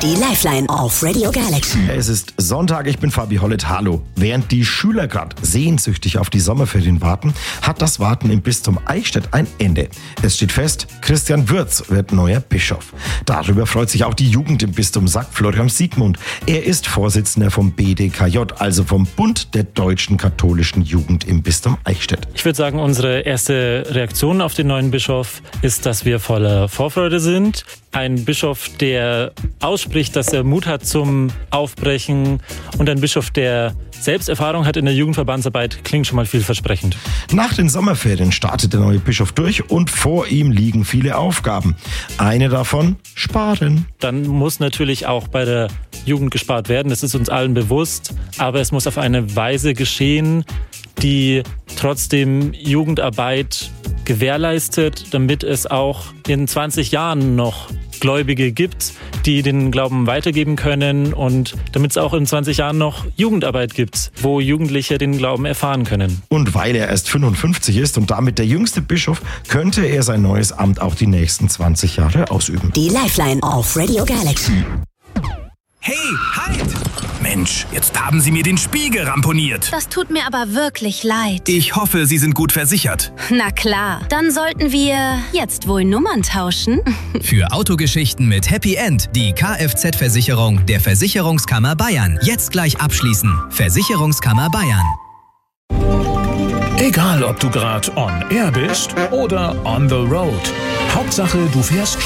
Die Lifeline auf Radio Galaxy. Es ist Sonntag, ich bin Fabi Hollett, hallo. Während die Schüler gerade sehnsüchtig auf die Sommerferien warten, hat das Warten im Bistum Eichstätt ein Ende. Es steht fest, Christian Würz wird neuer Bischof. Darüber freut sich auch die Jugend im Bistum, sagt Florian Siegmund. Er ist Vorsitzender vom BDKJ, also vom Bund der deutschen katholischen Jugend im Bistum Eichstätt. Ich würde sagen, unsere erste Reaktion auf den neuen Bischof ist, dass wir voller Vorfreude sind. Ein Bischof, der ausspricht, dass er Mut hat zum Aufbrechen, und ein Bischof, der selbst Erfahrung hat in der Jugendverbandsarbeit, klingt schon mal vielversprechend. Nach den Sommerferien startet der neue Bischof durch und vor ihm liegen viele Aufgaben. Eine davon, sparen. Dann muss natürlich auch bei der Jugend gespart werden, das ist uns allen bewusst, aber es muss auf eine Weise geschehen, die trotzdem Jugendarbeit gewährleistet, damit es auch in 20 Jahren noch Gläubige gibt, die den Glauben weitergeben können, und damit es auch in 20 Jahren noch Jugendarbeit gibt, wo Jugendliche den Glauben erfahren können. Und weil er erst 55 ist und damit der jüngste Bischof, könnte er sein neues Amt auch die nächsten 20 Jahre ausüben. Die Lifeline auf Radio Galaxy. Hey, halt! Mensch, jetzt haben Sie mir den Spiegel ramponiert. Das tut mir aber wirklich leid. Ich hoffe, Sie sind gut versichert. Na klar, dann sollten wir jetzt wohl Nummern tauschen. Für Autogeschichten mit Happy End die Kfz-Versicherung der Versicherungskammer Bayern. Jetzt gleich abschließen. Versicherungskammer Bayern. Egal, ob du gerade on air bist oder on the road. Hauptsache, du fährst